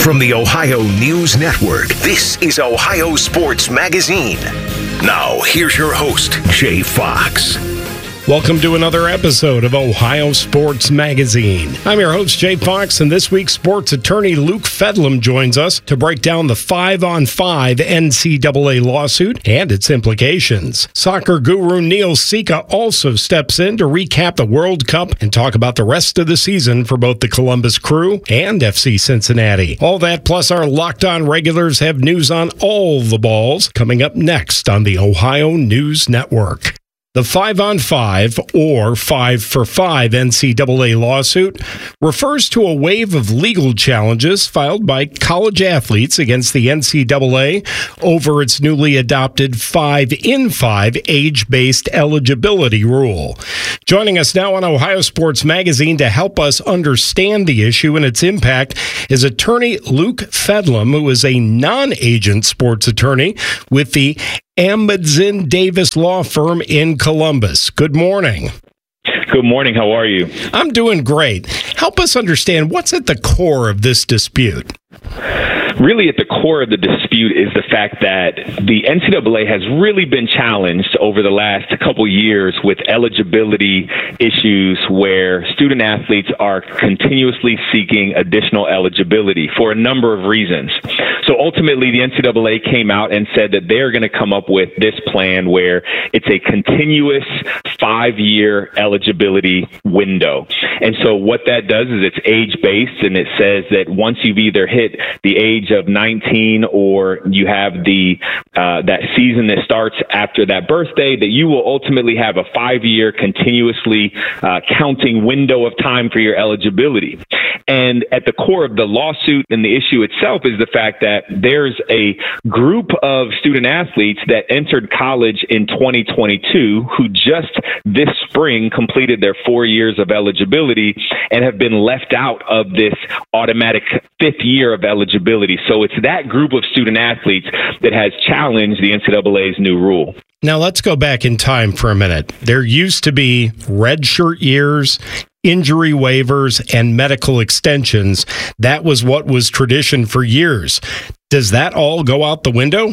From the Ohio News Network, this is Ohio Sports Magazine. Now, here's your host, Jay Fox. Welcome to another episode of Ohio Sports Magazine. I'm your host, Jay Fox, and this week, sports attorney Luke Fedlam joins us to break down the five-on-five N C double A lawsuit and its implications. Soccer guru Neil Sika also steps in to recap the World Cup and talk about the rest of the season for both the Columbus Crew and F C Cincinnati. All that, plus our Locked On regulars have news on all the balls coming up next on the Ohio News Network. The five-on-five, or five-for-five N C double A lawsuit refers to a wave of legal challenges filed by college athletes against the N C double A over its newly adopted five-in-five age-based eligibility rule. Joining us now on Ohio Sports Magazine to help us understand the issue and its impact is attorney Luke Fedlam, who is a non-agent sports attorney with the Amundsen Davis Law Firm in Columbus. Good morning. Good morning. How are you? I'm doing great. Help us understand what's at the core of this dispute. Really, at the core of the dispute is the fact that the N C double A has really been challenged over the last couple years with eligibility issues where student athletes are continuously seeking additional eligibility for a number of reasons. So ultimately, the N C double A came out and said that they're going to come up with this plan where it's a continuous five-year eligibility window. And so what that does is it's age-based, and it says that once you've either hit the age of nineteen or you have the uh, that season that starts after that birthday, that you will ultimately have a five-year continuously uh, counting window of time for your eligibility. And at the core of the lawsuit and the issue itself is the fact that there's a group of student athletes that entered college in twenty twenty-two who just this spring completed their four years of eligibility and have been left out of this automatic fifth year of eligibility. So it's that group of student athletes that has challenged the N C double A's new rule. Now let's go back in time for a minute. There used to be redshirt years, injury waivers, and medical extensions. That was what was tradition for years. Does that all go out the window?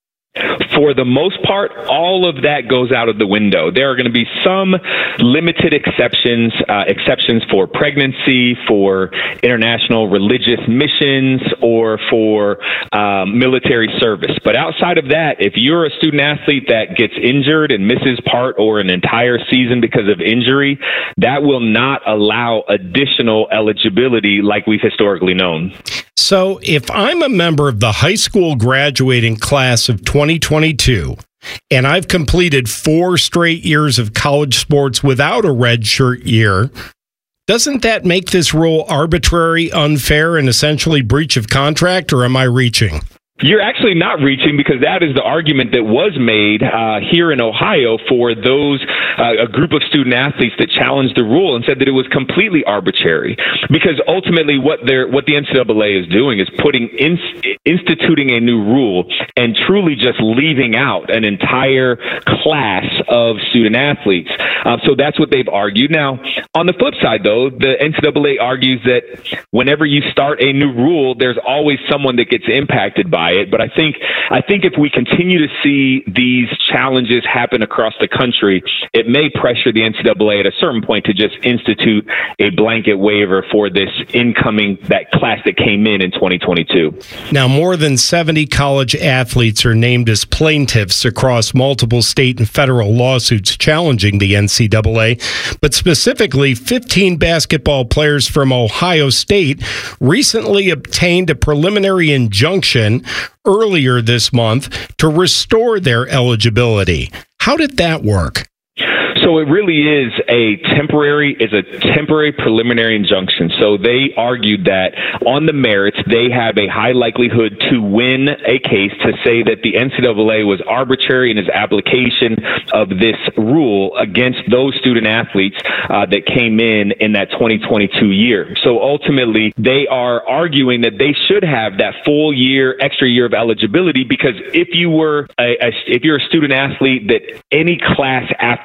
For the most part, all of that goes out of the window. There are going to be some limited exceptions, uh, exceptions for pregnancy, for international religious missions, or for um, military service. But outside of that, if you're a student athlete that gets injured and misses part or an entire season because of injury, that will not allow additional eligibility like we've historically known. So if I'm a member of the high school graduating class of twenty twenty-two and I've completed four straight years of college sports without a redshirt year, doesn't that make this rule arbitrary, unfair, and essentially breach of contract, or am I reaching? You're actually not reaching, because that is the argument that was made uh, here in Ohio for those, uh, a group of student athletes that challenged the rule and said that it was completely arbitrary. Because ultimately what they're, what the N C double A is doing is putting in, instituting a new rule and truly just leaving out an entire class of student athletes. Uh, so that's what they've argued. Now, on the flip side, though, the N C double A argues that whenever you start a new rule, there's always someone that gets impacted by it. But I think I think if we continue to see these challenges happen across the country, it may pressure the N C double A at a certain point to just institute a blanket waiver for this incoming, that class that came in in twenty twenty-two. Now, more than seventy college athletes are named as plaintiffs across multiple state and federal lawsuits challenging the N C double A, but specifically fifteen basketball players from Ohio State recently obtained a preliminary injunction earlier this month to restore their eligibility. How did that work? So it really is a temporary, is a temporary preliminary injunction. So they argued that on the merits, they have a high likelihood to win a case to say that the N C double A was arbitrary in its application of this rule against those student athletes uh, that came in in that twenty twenty-two year. So ultimately, they are arguing that they should have that full year, extra year of eligibility, because if you were a, a if you're a student athlete that any class after that,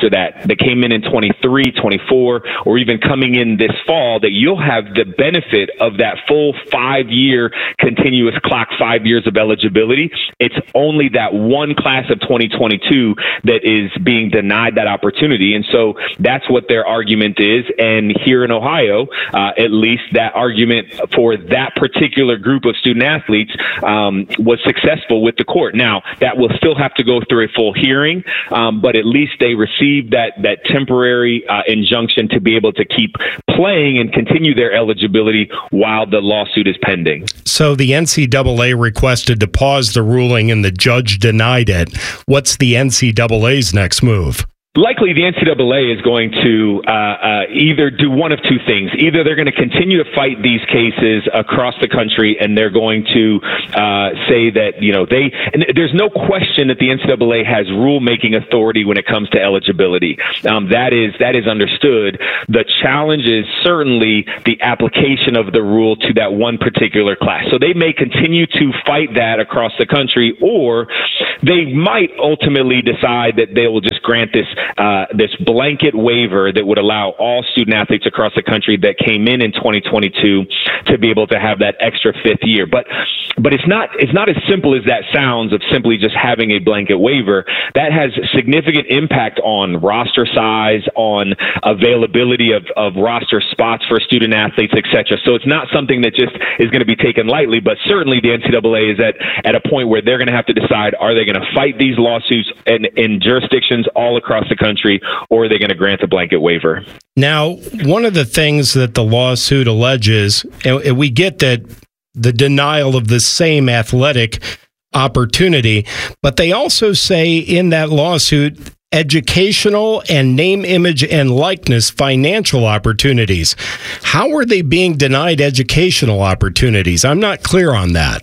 that came in in twenty-three, twenty-four, or even coming in this fall, that you'll have the benefit of that full five-year continuous clock, five years of eligibility. It's only that one class of twenty twenty-two that is being denied that opportunity. And so that's what their argument is. And here in Ohio, uh, at least that argument for that particular group of student athletes um, was successful with the court. Now, that will still have to go through a full hearing, um, but at least they received that, that temporary uh, injunction to be able to keep playing and continue their eligibility while the lawsuit is pending. So the N C double A requested to pause the ruling and the judge denied it. What's the N C double A's next move? Likely, the N C double A is going to uh, uh, either do one of two things. Either they're going to continue to fight these cases across the country, and they're going to uh, say that, you know, they, and there's no question that the N C double A has rulemaking authority when it comes to eligibility. Um, that is, that is understood. The challenge is certainly the application of the rule to that one particular class. So they may continue to fight that across the country, or they might ultimately decide that they will just grant this Uh, this blanket waiver that would allow all student athletes across the country that came in in twenty twenty-two to be able to have that extra fifth year. But but it's not it's not as simple as that sounds of simply just having a blanket waiver. That has significant impact on roster size, on availability of, of roster spots for student athletes, et cetera. So it's not something that just is going to be taken lightly, but certainly the N C double A is at, at a point where they're going to have to decide, are they going to fight these lawsuits in, in jurisdictions all across the country, or are they going to grant a blanket waiver? Now, one of the things that the lawsuit alleges, and we get that the denial of the same athletic opportunity, but they also say in that lawsuit, educational and name, image, and likeness financial opportunities. How are they being denied educational opportunities? I'm not clear on that.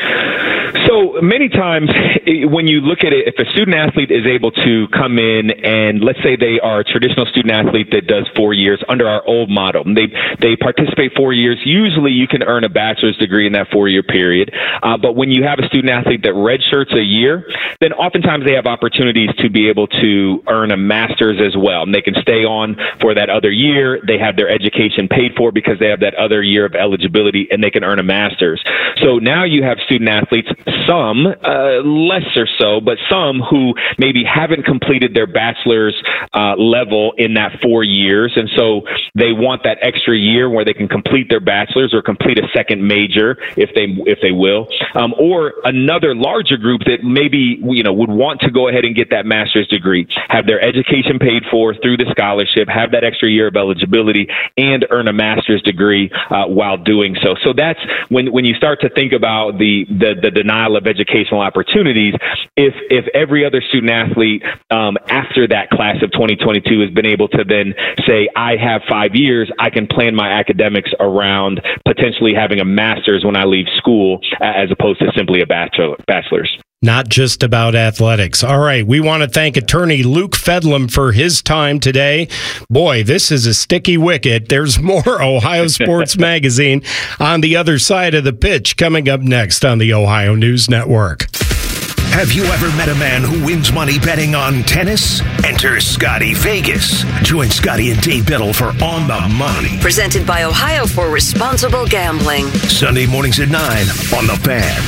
So many times when you look at it, if a student athlete is able to come in and let's say they are a traditional student athlete that does four years under our old model, they they participate four years. Usually you can earn a bachelor's degree in that four-year period. Uh, but when you have a student athlete that redshirts a year, then oftentimes they have opportunities to be able to earn a master's as well. And they can stay on for that other year. They have their education paid for because they have that other year of eligibility, and they can earn a master's. So now you have student athletes, some uh, lesser so, but some who maybe haven't completed their bachelor's uh, level in that four years. And so they want that extra year where they can complete their bachelor's or complete a second major if they if they will. Um, or another larger group that maybe, you know, would want to go ahead and get that master's degree, have their education paid for through the scholarship, have that extra year of eligibility, and earn a master's degree uh, while doing so. So that's when when you start to think about the the, the denial of educational opportunities. If if every other student athlete um, after that class of twenty twenty-two has been able to then say, I have five years, I can plan my academics around potentially having a master's when I leave school, as opposed to simply a bachelor, bachelor's. Not just about athletics. All right. We want to thank attorney Luke Fedlam for his time today. Boy, this is a sticky wicket. There's more Ohio Sports Magazine on the other side of the pitch coming up next on the Ohio News Network. Have you ever met a man who wins money betting on tennis? Enter Scotty Vegas. Join Scotty and Dave Biddle for On the Money. Presented by Ohio for Responsible Gambling. Sunday mornings at nine on The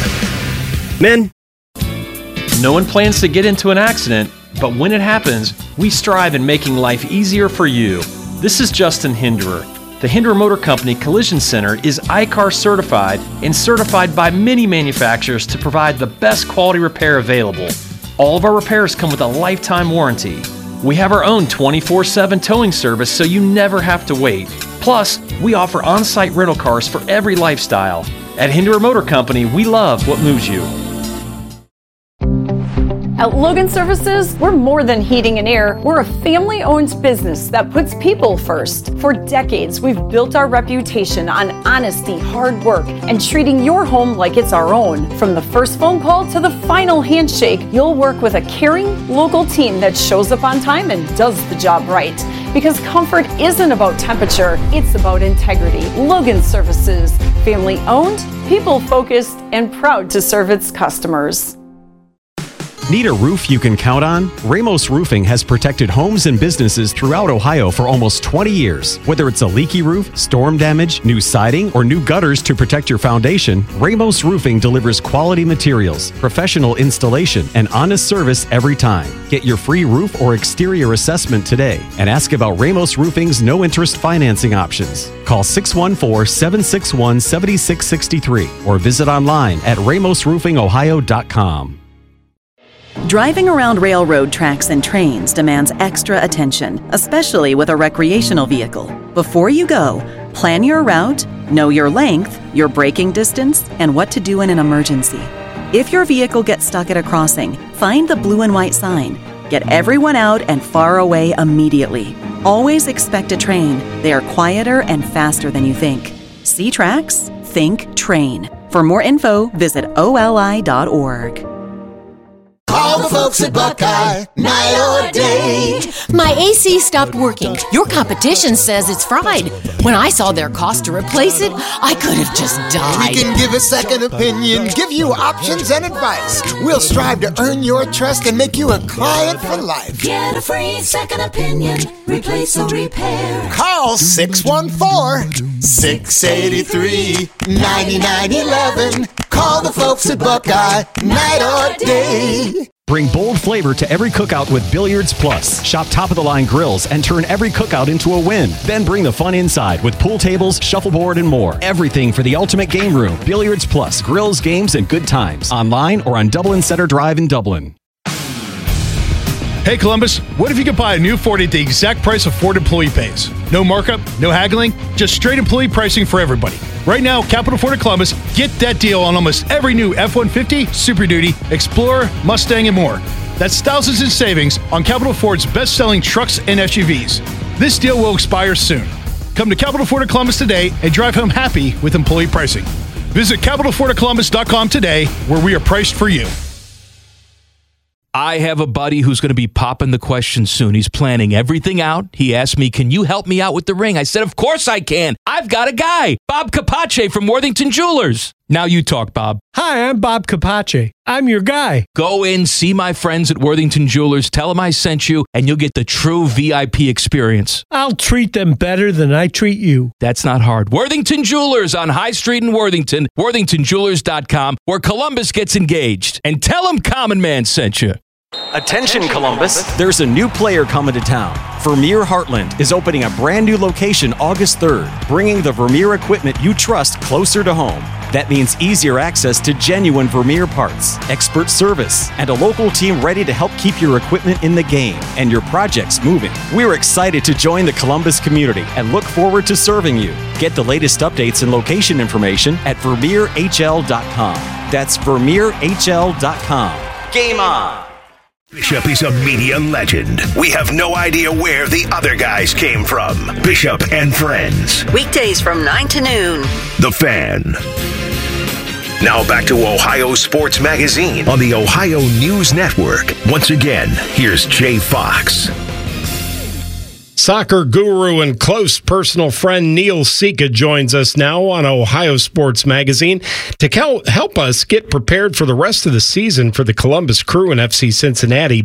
Fan. Men. No one plans to get into an accident, but when it happens, we strive in making life easier for you. This is Justin Hinderer. The Hinderer Motor Company Collision Center is I C A R certified and certified by many manufacturers to provide the best quality repair available. All of our repairs come with a lifetime warranty. We have our own twenty-four seven towing service so you never have to wait. Plus, we offer on-site rental cars for every lifestyle. At Hinderer Motor Company, we love what moves you. At Logan Services, we're more than heating and air. We're a family-owned business that puts people first. For decades, we've built our reputation on honesty, hard work, and treating your home like it's our own. From the first phone call to the final handshake, you'll work with a caring, local team that shows up on time and does the job right. Because comfort isn't about temperature, it's about integrity. Logan Services, family-owned, people-focused, and proud to serve its customers. Need a roof you can count on? Ramos Roofing has protected homes and businesses throughout Ohio for almost twenty years. Whether it's a leaky roof, storm damage, new siding, or new gutters to protect your foundation, Ramos Roofing delivers quality materials, professional installation, and honest service every time. Get your free roof or exterior assessment today and ask about Ramos Roofing's no-interest financing options. Call six one four, seven six one, seven six six three or visit online at ramos roofing ohio dot com. Driving around railroad tracks and trains demands extra attention, especially with a recreational vehicle. Before you go, plan your route, know your length, your braking distance, and what to do in an emergency. If your vehicle gets stuck at a crossing, find the blue and white sign. Get everyone out and far away immediately. Always expect a train. They are quieter and faster than you think. See tracks? Think train. For more info, visit O L I dot org. Call the folks at Buckeye, night or day. My A C stopped working. Your competition says it's fried. When I saw their cost to replace it, I could have just died. We can give a second opinion, give you options and advice. We'll strive to earn your trust and make you a client for life. Get a free second opinion, replace or repair. Call six one four, six eight three, nine nine one one. Call the folks at Buckeye, night or day. Bring bold flavor to every cookout with Billiards Plus. Shop top-of-the-line grills and turn every cookout into a win. Then bring the fun inside with pool tables, shuffleboard, and more. Everything for the ultimate game room. Billiards Plus. Grills, games, and good times. Online or on Dublin Center Drive in Dublin. Hey Columbus, what if you could buy a new Ford at the exact price a Ford employee pays? No markup, no haggling, just straight employee pricing for everybody. Right now, Capital Ford of Columbus, get that deal on almost every new F one fifty, Super Duty, Explorer, Mustang, and more. That's thousands in savings on Capital Ford's best-selling trucks and S U Vs. This deal will expire soon. Come to Capital Ford of Columbus today and drive home happy with employee pricing. Visit capital ford of columbus dot com today, where we are priced for you. I have a buddy who's going to be popping the question soon. He's planning everything out. He asked me, can you help me out with the ring? I said, of course I can. I've got a guy, Bob Capace from Worthington Jewelers. Now you talk, Bob. Hi, I'm Bob Capace. I'm your guy. Go in, see my friends at Worthington Jewelers, tell them I sent you, and you'll get the true V I P experience. I'll treat them better than I treat you. That's not hard. Worthington Jewelers on High Street in Worthington, worthington jewelers dot com, where Columbus gets engaged. And tell them Common Man sent you. Attention Columbus, there's a new player coming to town. Vermeer Heartland is opening a brand new location August third, bringing the Vermeer equipment you trust closer to home. That means easier access to genuine Vermeer parts, expert service, and a local team ready to help keep your equipment in the game and your projects moving. We're excited to join the Columbus community and look forward to serving you. Get the latest updates and location information at vermeer h l dot com. That's vermeer h l dot com. Game on! Bishop is a media legend. We have no idea where the other guys came from. Bishop and Friends. Weekdays from nine to noon. The Fan. Now back to Ohio Sports Magazine on the Ohio News Network. Once again, here's Jay Fox. Soccer guru and close personal friend Neil Sika joins us now on Ohio Sports Magazine to help us get prepared for the rest of the season for the Columbus Crew and F C Cincinnati.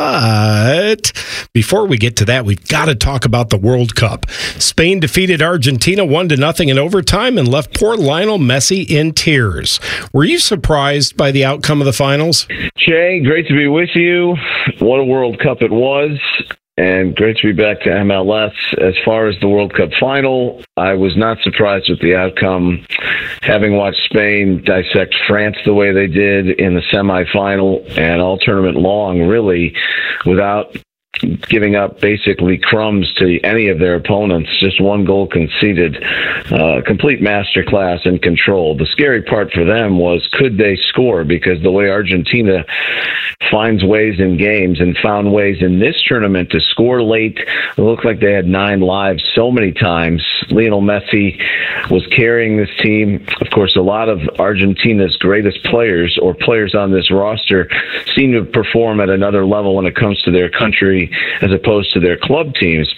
But before we get to that, we've got to talk about the World Cup. Spain defeated Argentina one to nothing in overtime and left poor Lionel Messi in tears. Were you surprised by the outcome of the finals? Jay, great to be with you. What a World Cup it was. And great to be back to M L S. As far as the World Cup final, I was not surprised with the outcome. Having watched Spain dissect France the way they did in the semifinal and all tournament long, really, without giving up basically crumbs to any of their opponents, just one goal conceded, uh, complete masterclass in control. The scary part for them was, could they score? Because the way Argentina finds ways in games and found ways in this tournament to score late, it looked like they had nine lives so many times. Lionel Messi was carrying this team. Of course, a lot of Argentina's greatest players or players on this roster seem to perform at another level when it comes to their country as opposed to their club teams.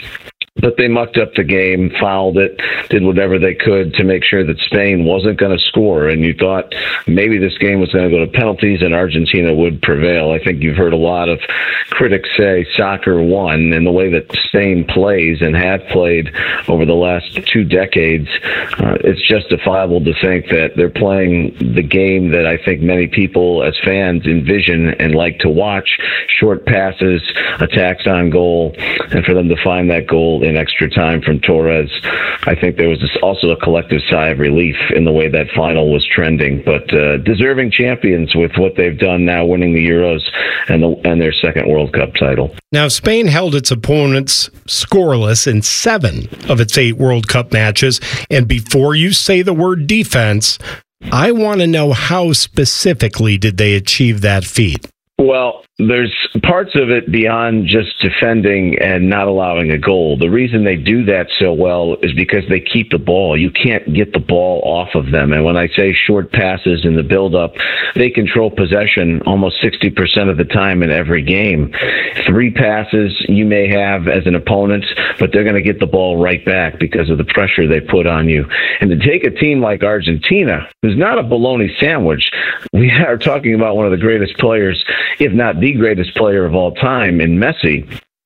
but they mucked up the game, fouled it, did whatever they could to make sure that Spain wasn't going to score. And you thought maybe this game was going to go to penalties and Argentina would prevail. I think you've heard a lot of critics say soccer won, and the way that Spain plays and have played over the last two decades, uh, it's justifiable to think that they're playing the game that I think many people as fans envision and like to watch: short passes, attacks on goal, and for them to find that goal in extra time from Torres. I think there was also a collective sigh of relief in the way that final was trending, but uh, deserving champions with what they've done now, winning the Euros and, the, and their second World Cup title. Now, Spain held its opponents scoreless in seven of its eight World Cup matches, and before you say the word defense, I want to know how specifically did they achieve that feat? Well, there's parts of it beyond just defending and not allowing a goal. The reason they do that so well is because they keep the ball. You can't get the ball off of them. And when I say short passes in the build-up, they control possession almost sixty percent of the time in every game. Three passes you may have as an opponent, but they're going to get the ball right back because of the pressure they put on you. And to take a team like Argentina, who's not a bologna sandwich, we are talking about one of the greatest players, if not the greatest player of all time in Messi,